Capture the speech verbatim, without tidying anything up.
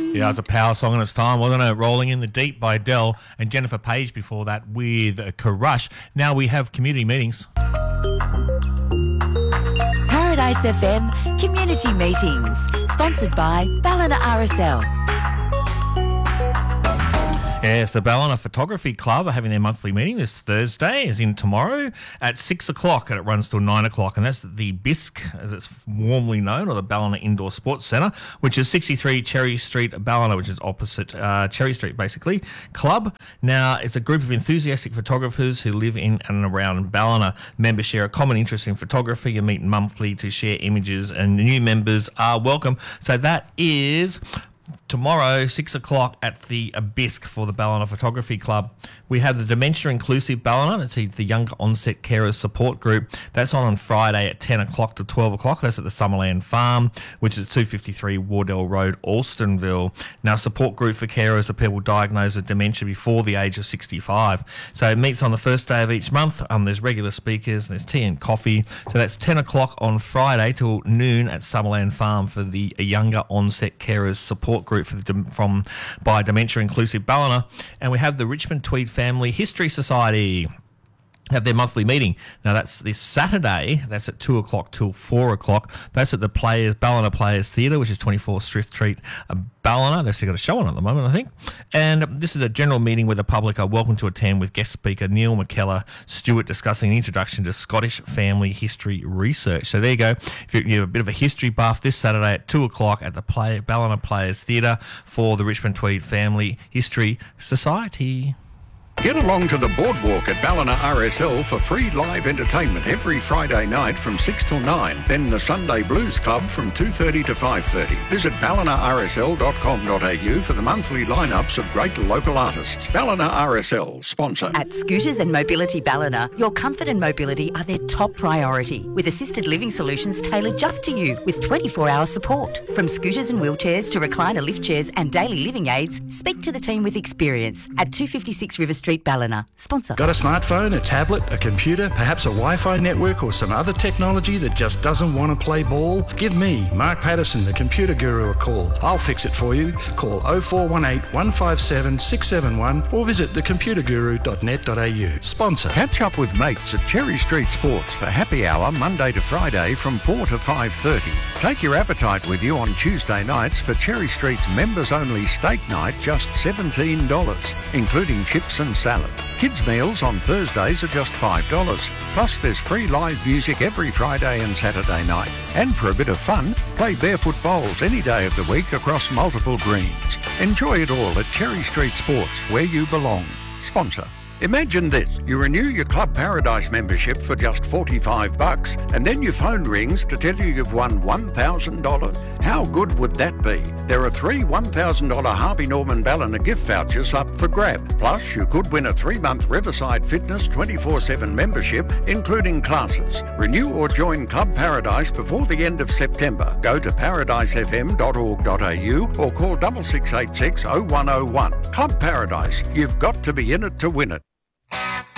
Yeah, it's a power song in its time, wasn't it? Rolling in the Deep by Adele, and Jennifer Page before that with uh, Karush. Now we have community meetings. Paradise F M Community Meetings, sponsored by Ballina R S L. Yes, the Ballina Photography Club are having their monthly meeting this Thursday, as in tomorrow, at six o'clock, and it runs till nine o'clock, and that's at the B I S C, as it's warmly known, or the Ballina Indoor Sports Centre, which is sixty-three Cherry Street, Ballina, which is opposite uh, Cherry Street, basically, club. Now, it's a group of enthusiastic photographers who live in and around Ballina. Members share a common interest in photography and meet monthly to share images, and new members are welcome. So that is tomorrow, six o'clock at the B I S C for the Ballina Photography Club. We have the Dementia Inclusive Ballina, that's the Younger Onset Carers Support Group. That's on on Friday at ten o'clock to twelve o'clock. That's at the Summerland Farm, which is two fifty-three Wardell Road, Alstonville. Now, support group for carers are people diagnosed with dementia before the age of sixty-five. So it meets on the first day of each month. Um, there's regular speakers, and there's tea and coffee. So that's ten o'clock on Friday till noon at Summerland Farm for the Younger Onset Carers Support Group for the, from by Dementia Inclusive Ballina. And we have the Richmond Tweed Family History Society have their monthly meeting. Now, that's this Saturday. That's at two o'clock till four o'clock. That's at the Players Ballina Players Theatre, which is twenty-four Strith Street, uh, Ballina. They've still got a show on at the moment, I think. And this is a general meeting where the public are welcome to attend, with guest speaker Neil McKellar Stewart discussing an introduction to Scottish family history research. So there you go. If you're, you're a bit of a history buff, this Saturday at two o'clock at the Play, Ballina Players Theatre for the Richmond Tweed Family History Society. Get along to the boardwalk at Ballina R S L for free live entertainment every Friday night from six till nine. Then the Sunday Blues Club from two thirty to five thirty. Visit ballina r s l dot com dot a u for the monthly lineups of great local artists. Ballina R S L, sponsor. At Scooters and Mobility Ballina, your comfort and mobility are their top priority, with assisted living solutions tailored just to you with twenty-four hour support. From scooters and wheelchairs to recliner lift chairs and daily living aids, speak to the team with experience at two fifty-six River Street, Ballina, sponsor. Got a smartphone, a tablet, a computer, perhaps a Wi-Fi network or some other technology that just doesn't want to play ball? Give me, Mark Patterson, the computer guru, a call. I'll fix it for you. Call oh four one eight, one five seven, six seven one or visit the computer guru dot net dot a u. Sponsor. Catch up with mates at Cherry Street Sports for happy hour Monday to Friday from four to five thirty. Take your appetite with you on Tuesday nights for Cherry Street's members-only steak night, just seventeen dollars, including chips and salad. Kids' meals on Thursdays are just five dollars. Plus, there's free live music every Friday and Saturday night. And for a bit of fun, play barefoot bowls any day of the week across multiple greens. Enjoy it all at Cherry Street Sports, where you belong. Sponsor. Imagine this. You renew your Club Paradise membership for just forty-five bucks, and then your phone rings to tell you you've won one thousand dollars. How good would that be? There are three one thousand dollars Harvey Norman Ballina gift vouchers up for grab. Plus, you could win a three-month Riverside Fitness twenty-four seven membership, including classes. Renew or join Club Paradise before the end of September. Go to paradise f m dot org dot a u or call six six eight six, oh one oh one. Club Paradise. You've got to be in it to win it.